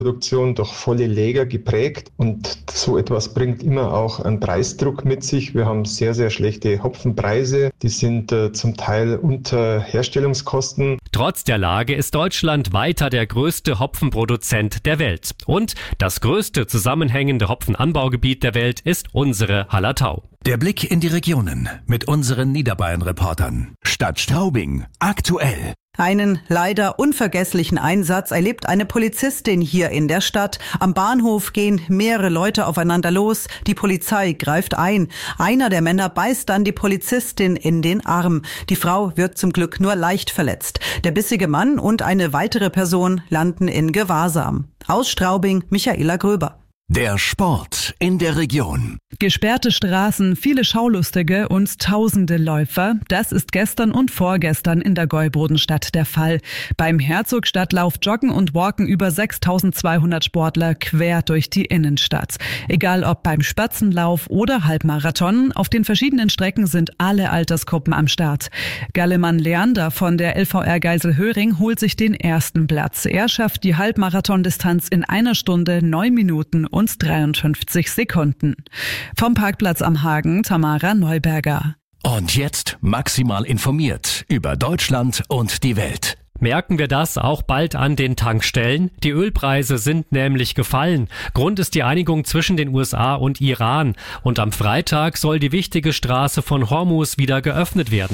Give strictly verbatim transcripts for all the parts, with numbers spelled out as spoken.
Produktion durch volle Läger geprägt und so etwas bringt immer auch einen Preisdruck mit sich. Wir haben sehr, sehr schlechte Hopfenpreise, die sind äh, zum Teil unter Herstellungskosten. Trotz der Lage ist Deutschland weiter der größte Hopfenproduzent der Welt. Und das größte zusammenhängende Hopfenanbaugebiet der Welt ist unsere Hallertau. Der Blick in die Regionen mit unseren Niederbayern-Reportern. Stadt Straubing, aktuell. Einen leider unvergesslichen Einsatz erlebt eine Polizistin hier in der Stadt. Am Bahnhof gehen mehrere Leute aufeinander los. Die Polizei greift ein. Einer der Männer beißt dann die Polizistin in den Arm. Die Frau wird zum Glück nur leicht verletzt. Der bissige Mann und eine weitere Person landen in Gewahrsam. Aus Straubing, Michaela Gröber. Der Sport in der Region. Gesperrte Straßen, viele Schaulustige und tausende Läufer. Das ist gestern und vorgestern in der Gäubodenstadt der Fall. Beim Herzogstadtlauf joggen und walken über sechstausendzweihundert Sportler quer durch die Innenstadt. Egal ob beim Spatzenlauf oder Halbmarathon, auf den verschiedenen Strecken sind alle Altersgruppen am Start. Gallemann Leander von der L V R Geiselhöring holt sich den ersten Platz. Er schafft die Halbmarathondistanz in einer Stunde, neun Minuten und dreiundfünfzig Sekunden. Vom Parkplatz am Hagen, Tamara Neuberger. Und jetzt maximal informiert über Deutschland und die Welt. Merken wir das auch bald an den Tankstellen? Die Ölpreise sind nämlich gefallen. Grund ist die Einigung zwischen den U S A und Iran. Und am Freitag soll die wichtige Straße von Hormuz wieder geöffnet werden.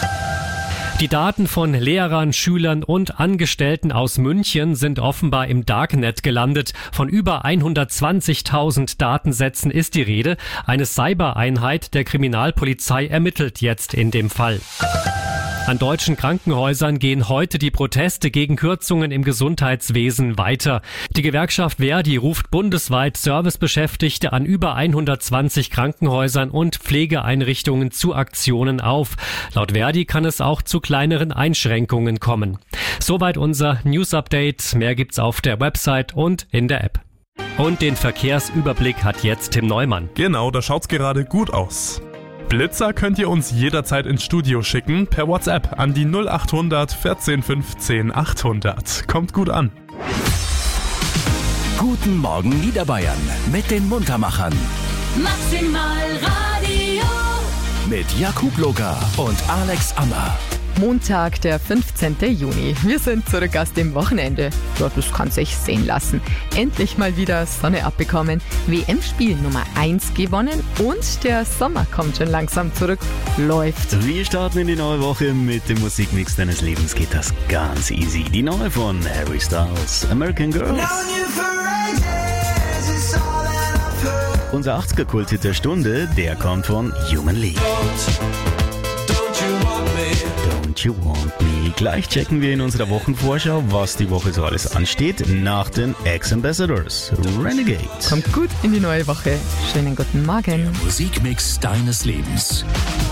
Die Daten von Lehrern, Schülern und Angestellten aus München sind offenbar im Darknet gelandet. Von über hundertzwanzigtausend Datensätzen ist die Rede. Eine Cybereinheit der Kriminalpolizei ermittelt jetzt in dem Fall. An deutschen Krankenhäusern gehen heute die Proteste gegen Kürzungen im Gesundheitswesen weiter. Die Gewerkschaft Verdi ruft bundesweit Servicebeschäftigte an über hundertzwanzig Krankenhäusern und Pflegeeinrichtungen zu Aktionen auf. Laut Verdi kann es auch zu kleineren Einschränkungen kommen. Soweit unser News-Update. Mehr gibt's auf der Website und in der App. Und den Verkehrsüberblick hat jetzt Tim Neumann. Genau, da schaut's gerade gut aus. Blitzer könnt ihr uns jederzeit ins Studio schicken, per WhatsApp an die null acht hundert vierzehn fünfzehn achthundert. Kommt gut an. Guten Morgen Niederbayern mit den Muntermachern. Maximal Radio. Mit Jakub Loger und Alex Ammer. Montag, der fünfzehnten Juni. Wir sind zurück aus dem Wochenende. Ja, das kann sich sehen lassen. Endlich mal wieder Sonne abbekommen, W M-Spiel Nummer eins gewonnen und der Sommer kommt schon langsam zurück. Läuft. Wir starten in die neue Woche mit dem Musikmix deines Lebens. Geht das ganz easy. Die neue von Harry Styles, American Girls. Unser achtziger-Kult-Hit der Stunde, der kommt von Human League. Don't you want me? Gleich checken wir in unserer Wochenvorschau, was die Woche so alles ansteht, nach den Ex-Ambassadors, Renegade. Kommt gut in die neue Woche. Schönen guten Morgen. Musikmix deines Lebens.